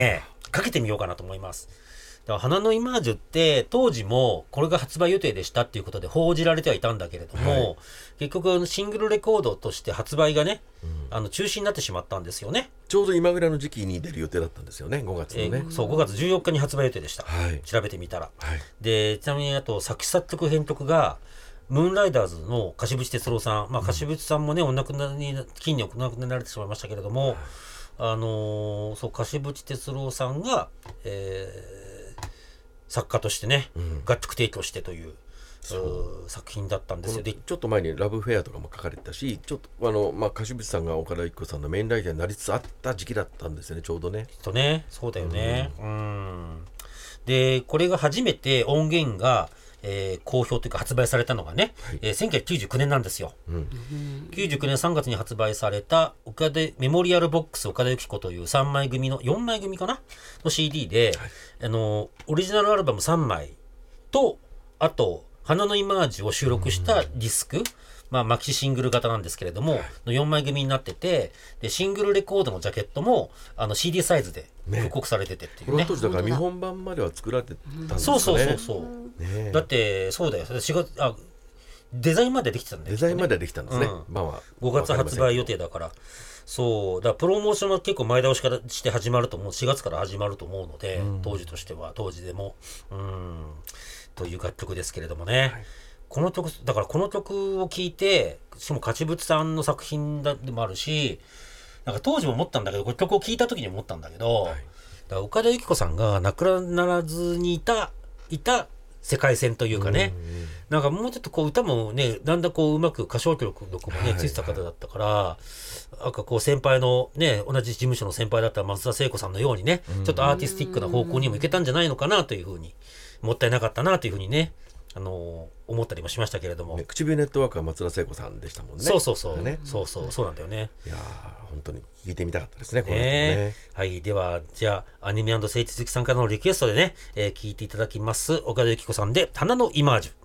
かけてみようかなと思います。だから花のイマージュって当時もこれが発売予定でしたっていうことで報じられてはいたんだけれども、はい、結局シングルレコードとして発売がね、中止になってしまったんですよね。 ちょうど今ぐらいの時期に出る予定だったんですよね、5月のね。 そう、5月14日に発売予定でした、はい、調べてみたら、はい、でちなみにあと作詞作曲編曲がムーンライダーズの樫渕哲郎さん、樫渕さんもねお亡くなり近年お亡くなりになられてしまいましたけれども、そう樫渕哲郎さんが、作家としてね、楽曲提供してという作品だったんですよ。でちょっと前にラブフェアとかも書かれてたし、ちょっと樫渕さんが岡田由紀子さんのメインライターになりつつあった時期だったんですよね、ちょうどね。 そうだよね。でこれが初めて音源が公表というか発売されたのがね、はい1999年なんですよ、99年3月に発売されたメモリアルボックス岡田由紀子という3枚組の4枚組かなの CD で、はい、オリジナルアルバム3枚とあと花のイマージュを収録したディスク、マキシシングル型なんですけれども、の4枚組になってて、でシングルレコードのジャケットもCD サイズで復刻されててっていうね。 この当時だから日本版までは作られてたんですかね。 そう、だってそうだよ、デザインまでできてたんだよ、 デザインまでできたんですね、 5月発売予定だから。そうだからプロモーションは結構前倒しからして始まると思う、4月から始まると思うので、当時としては当時でもという楽曲ですけれどもね、はい、この曲を聴いて、しかも樫渕さんの作品でもあるし、なんか当時も思ったんだけど、この曲を聴いた時に思ったんだけど、はい、だから岡田由紀子さんが亡くならずにいた世界線というかね、なんかもうちょっとこう歌もね、だんだんこううまく歌唱力もねついてた方だったから、なんかこう先輩のね、同じ事務所の先輩だった松田聖子さんのようにね、ちょっとアーティスティックな方向にもいけたんじゃないのかなというふうに、もったいなかったなというふうにね、思ったりもしましけれども、 唇ネットワークは松田聖子さんでしたもんね。 そうなんだよね。 いや本当に聞いてみたかったですね、このね。 はい、ではじゃあアニメ&聖地好きさんからのリクエストでね、聞いていただきます岡田由紀子さんで花のイマージュ。